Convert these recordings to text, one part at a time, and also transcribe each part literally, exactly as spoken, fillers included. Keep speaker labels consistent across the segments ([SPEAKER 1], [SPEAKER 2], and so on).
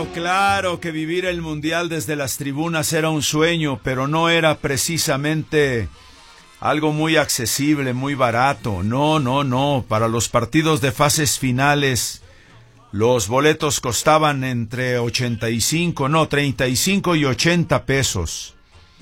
[SPEAKER 1] Claro que vivir el Mundial desde las tribunas era un sueño, pero no era precisamente algo muy accesible, muy barato. No, no, no. Para los partidos de fases finales, los boletos costaban entre ochenta y cinco, no, treinta y cinco y ochenta pesos.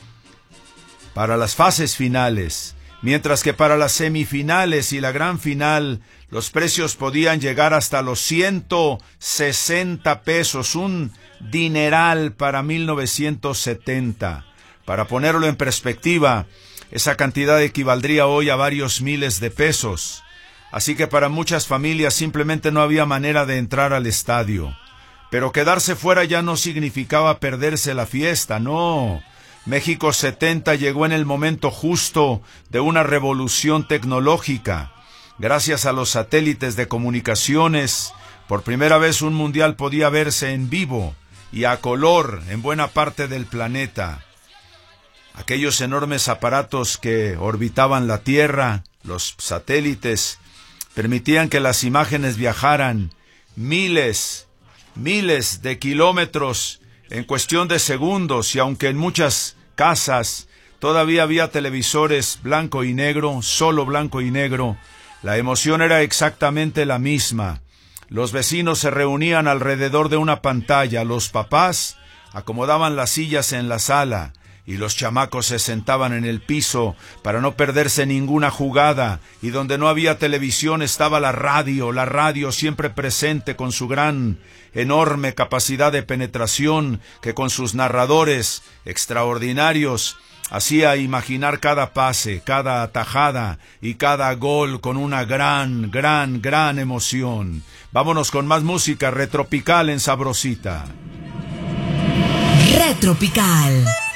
[SPEAKER 1] Para las fases finales. Mientras que para las semifinales y la gran final, los precios podían llegar hasta los ciento sesenta pesos, un dineral para mil novecientos setenta. Para ponerlo en perspectiva, esa cantidad equivaldría hoy a varios miles de pesos. Así que para muchas familias simplemente no había manera de entrar al estadio. Pero quedarse fuera ya no significaba perderse la fiesta, no. México setenta llegó en el momento justo de una revolución tecnológica. Gracias a los satélites de comunicaciones, por primera vez un mundial podía verse en vivo y a color en buena parte del planeta. Aquellos enormes aparatos que orbitaban la Tierra, los satélites, permitían que las imágenes viajaran miles, miles de kilómetros en cuestión de segundos, y aunque en muchas casas todavía había televisores blanco y negro, solo blanco y negro, la emoción era exactamente la misma. Los vecinos se reunían alrededor de una pantalla, los papás acomodaban las sillas en la sala y los chamacos se sentaban en el piso para no perderse ninguna jugada, y donde no había televisión estaba la radio, la radio siempre presente con su gran, enorme capacidad de penetración que con sus narradores extraordinarios hacía imaginar cada pase, cada atajada y cada gol con una gran, gran, gran emoción. Vámonos con más música Retropical en Sabrosita.
[SPEAKER 2] Retropical.